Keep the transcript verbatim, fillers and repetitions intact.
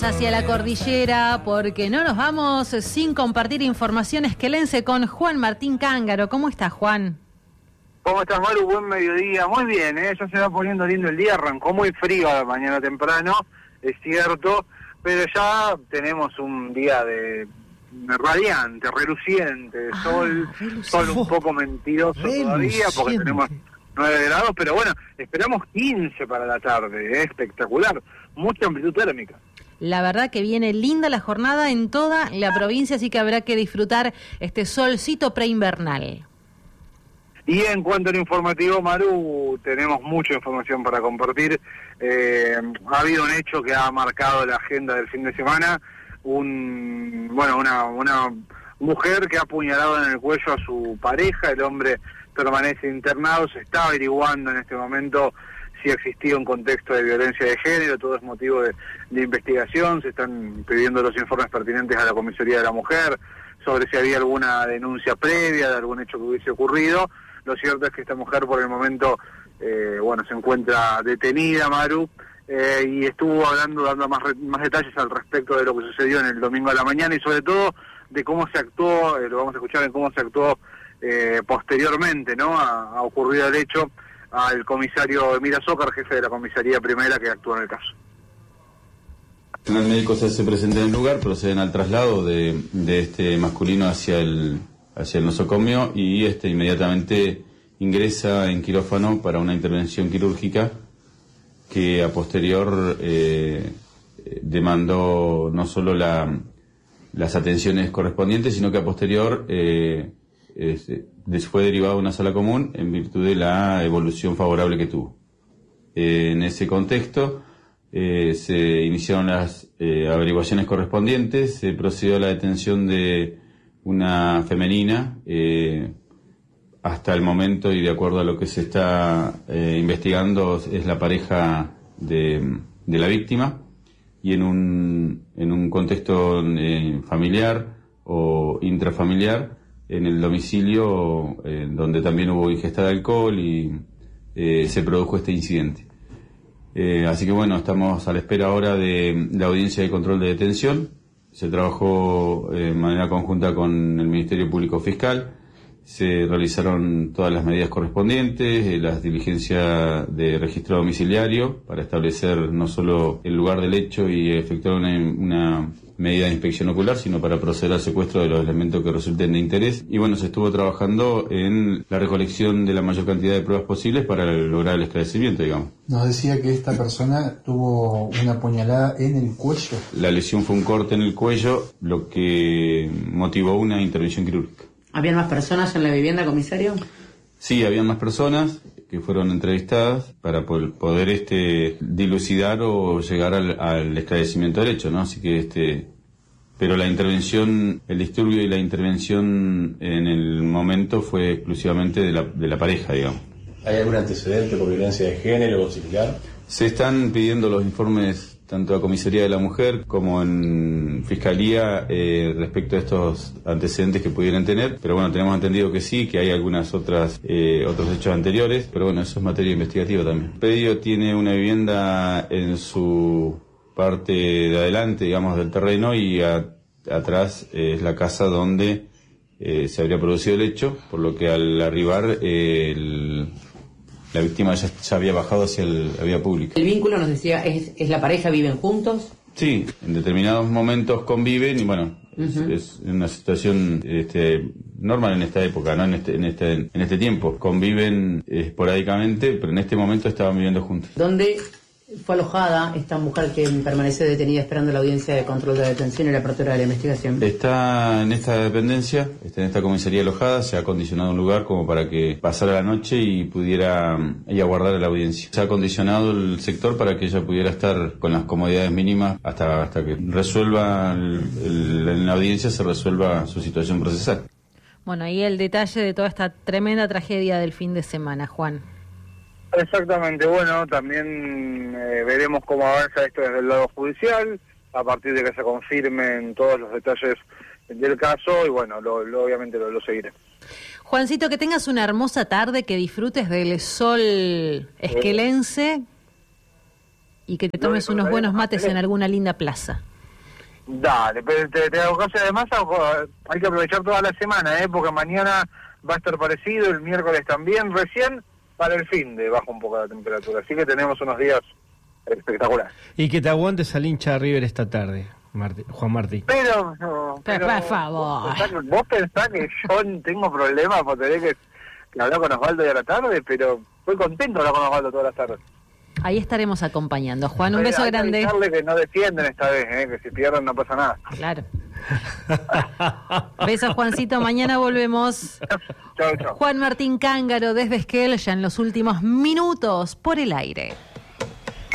Hacia la cordillera, porque no nos vamos sin compartir información esquelense con Juan Martín Cángaro. ¿Cómo estás, Juan? ¿Cómo estás, Maru? Buen mediodía. Muy bien, ¿eh? Ya se va poniendo lindo el día. Arrancó muy frío a la mañana temprano, es cierto, pero ya tenemos un día de radiante, reluciente, de ah, sol, sol un poco mentiroso reluciente. Todavía, porque tenemos nueve grados, pero bueno, esperamos quince para la tarde, ¿eh? Espectacular, mucha amplitud térmica. La verdad que viene linda la jornada en toda la provincia, así que habrá que disfrutar este solcito preinvernal. Y en cuanto al informativo, Maru, tenemos mucha información para compartir. Eh, ha habido un hecho que ha marcado la agenda del fin de semana. Un, bueno, una, una mujer que ha apuñalado en el cuello a su pareja. El hombre permanece internado. Se está averiguando en este momento si existía un contexto de violencia de género. Todo es motivo de, de investigación. Se están pidiendo los informes pertinentes a la comisaría de la mujer sobre si había alguna denuncia previa de algún hecho que hubiese ocurrido. Lo cierto es que esta mujer por el momento, eh, bueno, se encuentra detenida, Maru, eh, y estuvo hablando, dando más, re, más detalles al respecto de lo que sucedió en el domingo a la mañana y sobre todo de cómo se actuó, eh, lo vamos a escuchar en cómo se actuó eh, posteriormente, ¿no? A, a ocurrido el hecho al comisario Emir Azócar, jefe de la comisaría primera que actuó en el caso. El médico se hace presente en el lugar, proceden al traslado de, de este masculino hacia el hacia el nosocomio y este inmediatamente ingresa en quirófano para una intervención quirúrgica que a posterior eh, demandó no solo la, las atenciones correspondientes, sino que a posterior eh, es, fue derivado a una sala común en virtud de la evolución favorable que tuvo. Eh, en ese contexto eh, se iniciaron las eh, averiguaciones correspondientes, se procedió a la detención de una femenina, eh, hasta el momento y de acuerdo a lo que se está eh, investigando es la pareja de, de la víctima y en un, en un contexto eh, familiar o intrafamiliar en el domicilio eh, donde también hubo ingesta de alcohol y eh, se produjo este incidente. Eh, así que bueno, estamos a la espera ahora de la audiencia de control de detención. Se trabajó de manera conjunta con el Ministerio Público Fiscal, se realizaron todas las medidas correspondientes, las diligencias de registro domiciliario para establecer no solo el lugar del hecho y efectuar una, una medida de inspección ocular, sino para proceder al secuestro de los elementos que resulten de interés. Y bueno, se estuvo trabajando en la recolección de la mayor cantidad de pruebas posibles para lograr el esclarecimiento, digamos. Nos decía que esta persona tuvo una puñalada en el cuello. La lesión fue un corte en el cuello, lo que motivó una intervención quirúrgica. ¿Habían más personas en la vivienda, comisario? Sí, habían más personas que fueron entrevistadas para poder este dilucidar o llegar al, al esclarecimiento del hecho, ¿no? Así que este, pero la intervención, el disturbio y la intervención en el momento fue exclusivamente de la, de la pareja, digamos. ¿Hay algún antecedente por violencia de género o similar? Se están pidiendo los informes tanto a Comisaría de la Mujer como en Fiscalía eh, respecto a estos antecedentes que pudieran tener, pero bueno, tenemos entendido que sí, que hay algunas otras eh, otros hechos anteriores, pero bueno, eso es materia investigativa también. El pedido tiene una vivienda en su parte de adelante, digamos, del terreno y a, atrás eh, es la casa donde eh, se habría producido el hecho, por lo que al arribar eh, el la víctima ya, ya había bajado hacia el, la vía pública. ¿El vínculo, nos decía, es, es la pareja, viven juntos? Sí, en determinados momentos conviven y bueno, uh-huh. es, es una situación este, normal en esta época, ¿no? En este, en este, en este tiempo. Conviven esporádicamente, pero en este momento estaban viviendo juntos. ¿Dónde fue alojada esta mujer que permanece detenida esperando la audiencia de control de detención y la apertura de la investigación? Está en esta dependencia, está en esta comisaría alojada, se ha acondicionado un lugar como para que pasara la noche y pudiera ella aguardar a la audiencia. Se ha acondicionado el sector para que ella pudiera estar con las comodidades mínimas hasta, hasta que resuelva el, el, en la audiencia se resuelva su situación procesal. Bueno, ahí el detalle de toda esta tremenda tragedia del fin de semana, Juan. Exactamente, bueno, también eh, veremos cómo avanza esto desde el lado judicial, a partir de que se confirmen todos los detalles del caso, y bueno, lo, lo, obviamente lo, lo seguiré. Juancito, que tengas una hermosa tarde, que disfrutes del sol esquelense y que te tomes unos buenos mates en alguna linda plaza. Dale, pero te, te hago caso, además hay que aprovechar toda la semana, ¿eh? Porque mañana va a estar parecido, el miércoles también, recién para el fin de baja un poco la temperatura, así que tenemos unos días espectaculares. Y que te aguantes al hincha de River esta tarde, Martí, Juan Martí. Pero, no, pero, por favor. Vos pensás, que, vos pensás que yo tengo problemas por tener que, que hablar con Osvaldo ya a la tarde, pero estoy contento de hablar con Osvaldo todas las tardes. Ahí estaremos acompañando. Juan, un beso hay grande. Que, que no defienden esta vez, ¿eh? Que si pierden no pasa nada. Claro. Besos, Juancito. Mañana volvemos. Chau, chau. Juan Martín Cángaro desde Esquel, ya en los últimos minutos por el aire.